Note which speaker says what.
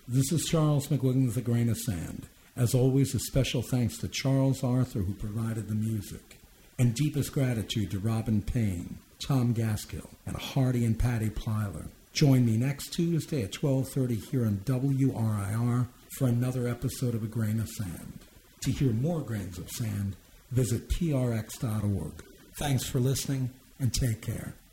Speaker 1: This is Charles McWiggins, A Grain of Sand. As always, a special thanks to Charles Arthur, who provided the music. And deepest gratitude to Robin Payne, Tom Gaskill, and Hardy and Patty Plyler. Join me next Tuesday at 12:30 here on WRIR for another episode of A Grain of Sand. To hear more grains of sand, visit prx.org. Thanks for listening, and take care.